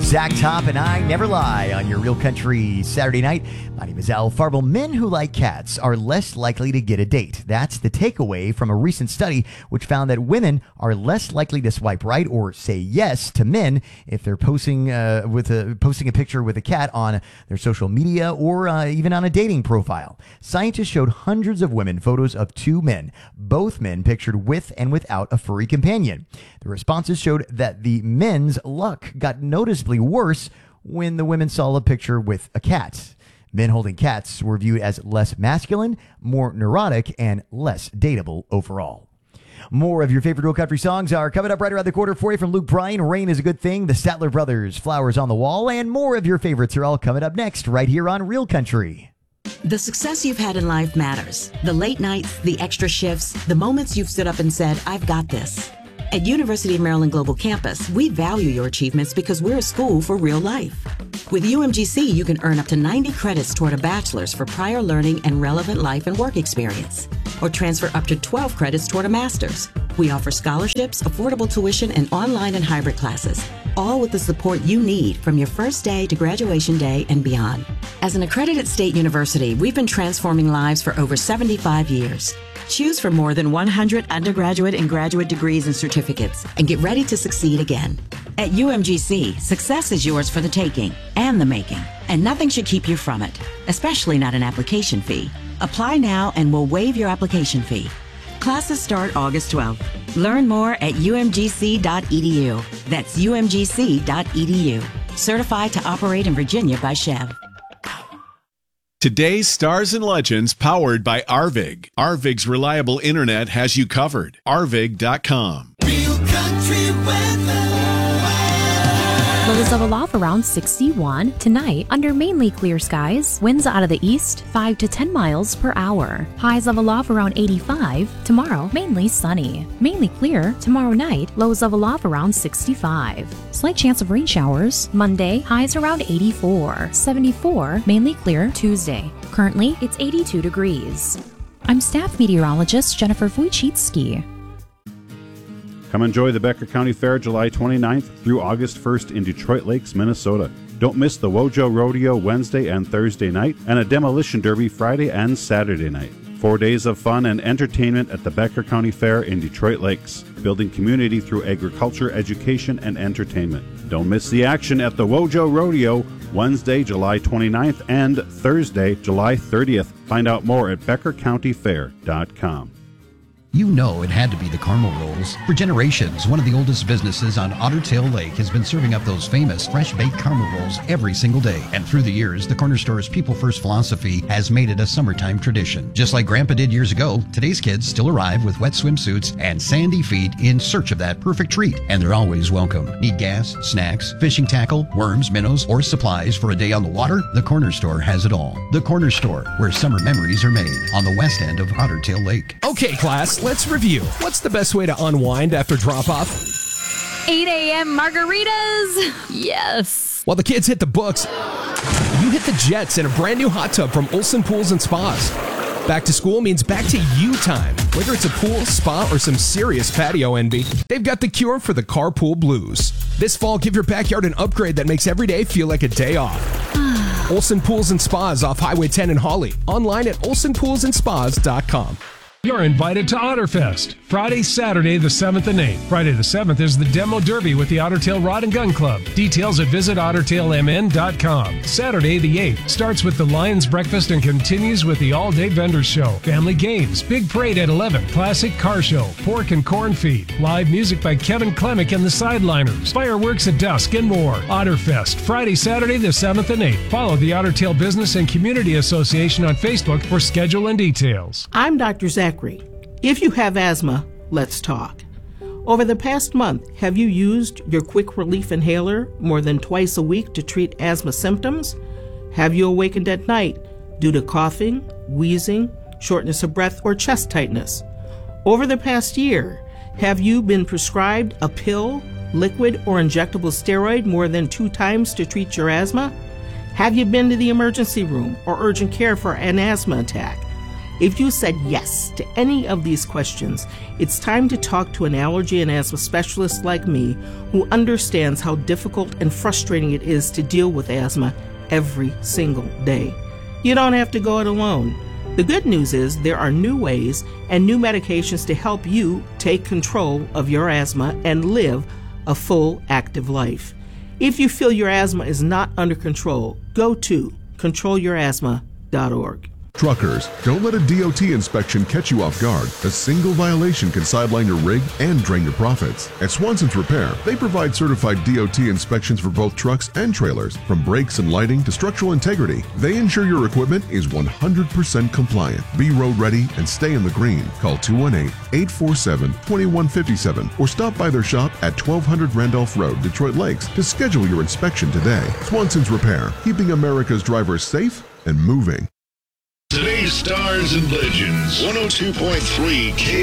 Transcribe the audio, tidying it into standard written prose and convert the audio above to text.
Zach Top and I Never Lie on your Real Country Saturday night. My name is Al Farble. Men who like cats are less likely to get a date. That's the takeaway from a recent study which found that women are less likely to swipe right or say yes to men if they're posting a picture with a cat on their social media or even on a dating profile. Scientists showed hundreds of women photos of two men, both men pictured with and without a furry companion. The responses showed that the men's luck got noticeably worse when the women saw a picture with a cat. Men holding cats were viewed as less masculine, more neurotic, and less dateable overall. More of your favorite Real Country songs are coming up right around the corner for you from Luke Bryan. Rain is a Good Thing, the Statler Brothers, Flowers on the Wall, and more of your favorites are all coming up next right here on Real Country. The success you've had in life matters. The late nights, the extra shifts, the moments you've stood up and said, I've got this. At University of Maryland Global Campus, we value your achievements because we're a school for real life. With UMGC, you can earn up to 90 credits toward a bachelor's for prior learning and relevant life and work experience, or transfer up to 12 credits toward a master's. We offer scholarships, affordable tuition, and online and hybrid classes, all with the support you need from your first day to graduation day and beyond. As an accredited state university, we've been transforming lives for over 75 years. Choose from more than 100 undergraduate and graduate degrees and certificates and get ready to succeed again. At UMGC, success is yours for the taking and the making, and nothing should keep you from it, especially not an application fee. Apply now and we'll waive your application fee. Classes start August 12th. Learn more at umgc.edu. That's umgc.edu. Certified to operate in Virginia by Chev. Today's Stars and Legends powered by Arvig. Arvig's reliable internet has you covered. Arvig.com. Real Country weather. Lows of aloft around 61. Tonight, under mainly clear skies, winds out of the east 5 to 10 miles per hour. Highs of aloft around 85. Tomorrow, mainly sunny. Mainly clear. Tomorrow night, lows of aloft around 65. Slight chance of rain showers. Monday, highs around 84. 74, mainly clear. Tuesday, currently it's 82 degrees. I'm staff meteorologist Jennifer Wojcicki. Come enjoy the Becker County Fair July 29th through August 1st in Detroit Lakes, Minnesota. Don't miss the Wojo Rodeo Wednesday and Thursday night and a Demolition Derby Friday and Saturday night. 4 days of fun and entertainment at the Becker County Fair in Detroit Lakes, building community through agriculture, education, and entertainment. Don't miss the action at the Wojo Rodeo Wednesday, July 29th and Thursday, July 30th. Find out more at BeckerCountyFair.com. You know it had to be the caramel rolls. For generations, one of the oldest businesses on Otter Tail Lake has been serving up those famous fresh-baked caramel rolls every single day. And through the years, the corner store's People First philosophy has made it a summertime tradition. Just like Grandpa did years ago, today's kids still arrive with wet swimsuits and sandy feet in search of that perfect treat. And they're always welcome. Need gas, snacks, fishing tackle, worms, minnows, or supplies for a day on the water? The corner store has it all. The corner store, where summer memories are made on the west end of Otter Tail Lake. Okay, class. Let's review. What's the best way to unwind after drop-off? 8 a.m. margaritas. Yes. While the kids hit the books, you hit the jets in a brand new hot tub from Olsen Pools and Spas. Back to school means back to you time. Whether it's a pool, spa, or some serious patio envy, they've got the cure for the carpool blues. This fall, give your backyard an upgrade that makes every day feel like a day off. Olsen Pools and Spas off Highway 10 in Hawley. Online at olsenpoolsandspas.com. You're invited to Otterfest, Friday, Saturday, the 7th and 8th. Friday the 7th is the Demo Derby with the Otter Tail Rod and Gun Club. Details at visitottertailmn.com. Saturday the 8th starts with the Lions Breakfast and continues with the all-day vendor show. Family games, big parade at 11, classic car show, pork and corn feed, live music by Kevin Klemick and the Sideliners, fireworks at dusk, and more. Otterfest, Friday, Saturday, the 7th and 8th. Follow the Otter Tail Business and Community Association on Facebook for schedule and details. I'm Dr. Zachary. If you have asthma, let's talk. Over the past month, have you used your quick relief inhaler more than twice a week to treat asthma symptoms? Have you awakened at night due to coughing, wheezing, shortness of breath, or chest tightness? Over the past year, have you been prescribed a pill, liquid, or injectable steroid more than 2 times to treat your asthma? Have you been to the emergency room or urgent care for an asthma attack? If you said yes to any of these questions, it's time to talk to an allergy and asthma specialist like me who understands how difficult and frustrating it is to deal with asthma every single day. You don't have to go it alone. The good news is there are new ways and new medications to help you take control of your asthma and live a full, active life. If you feel your asthma is not under control, go to controlyourasthma.org. Truckers, don't let a DOT inspection catch you off guard. A single violation can sideline your rig and drain your profits. At Swanson's Repair, they provide certified DOT inspections for both trucks and trailers. From brakes and lighting to structural integrity, they ensure your equipment is 100% compliant. Be road ready and stay in the green. Call 218-847-2157 or stop by their shop at 1200 Randolph Road, Detroit Lakes to schedule your inspection today. Swanson's Repair, keeping America's drivers safe and moving. Today's Stars and Legends, 102.3 K.